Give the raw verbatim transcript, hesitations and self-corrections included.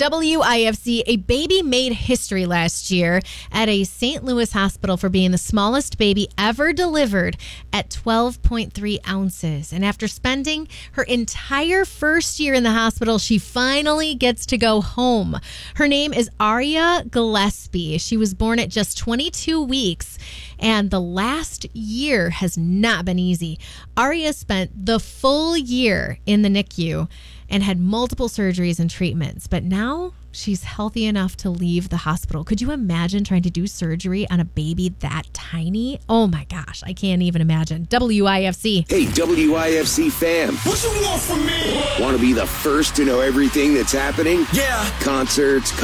W I F C, a baby made history last year at a Saint Louis hospital for being the smallest baby ever delivered at twelve point three ounces. And after spending her entire first year in the hospital, she finally gets to go home. Her name is Aria Gillespie. She was born at just twenty-two weeks, and the last year has not been easy. Aria spent the full year in the N I C U and had multiple surgeries and treatments, but now she's healthy enough to leave the hospital. Could you imagine trying to do surgery on a baby that tiny? Oh my gosh, I can't even imagine. W I F C. Hey, W I F C fam. What you want from me? Want to be the first to know everything that's happening? Yeah. Concerts,